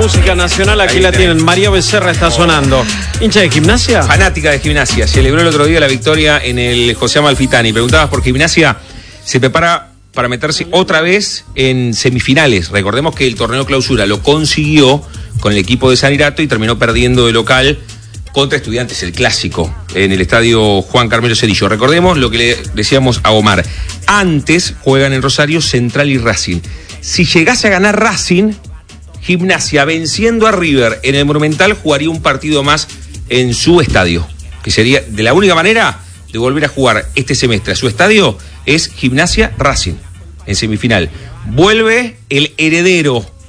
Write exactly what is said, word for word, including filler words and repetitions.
música nacional, aquí la tienen. María Becerra está sonando. ¿Hincha de Gimnasia? Fanática de Gimnasia. Celebró el otro día la victoria en el José Amalfitani. Preguntabas por Gimnasia. Se prepara para meterse otra vez en semifinales. Recordemos que el torneo clausura lo consiguió con el equipo de Sanirato y terminó perdiendo de local contra Estudiantes, el clásico, en el estadio Juan Carmelo Cedillo. Recordemos lo que le decíamos a Omar. Antes juegan en Rosario Central y Racing. Si llegase a ganar Racing, Gimnasia venciendo a River en el Monumental jugaría un partido más en su estadio, que sería de la única manera de volver a jugar este semestre a su estadio es Gimnasia Racing en semifinal. Vuelve el heredero